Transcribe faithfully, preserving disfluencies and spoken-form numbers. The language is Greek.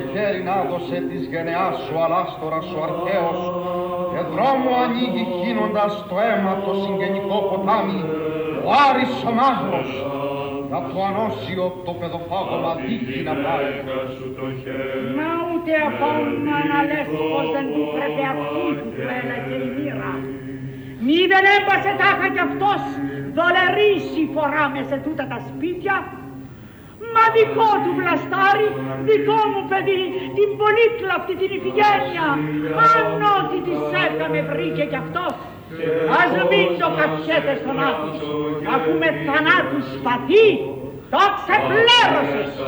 χέρι να δώσε της γενεάς σου αλάστορας σου αρχαίος και δρόμο ανοίγει χύνοντας το αίμα το συγγενικό ποτάμι ο Άρης ο Μαύρος για το ανώσιο το παιδοφάγωμα δίκη να πάει. Μα ούτε ακόμα να λες πως δεν του πρέπει αυτή που του έλαγε η μοίρα. Μη δεν έμπασε τάχα κι αυτός δολερίσει φοράμε σε τούτα τα σπίτια. Μα δικό του βλαστάρι, δικό μου παιδί, την πολύκλαυτη την Ιφηγένεια, αν ό,τι της έκαμε βρήκε κι αυτός. Ας μην το καψέτε στον άκους, αφού με θανάτου σπαθί, το ξεπλέρωσες.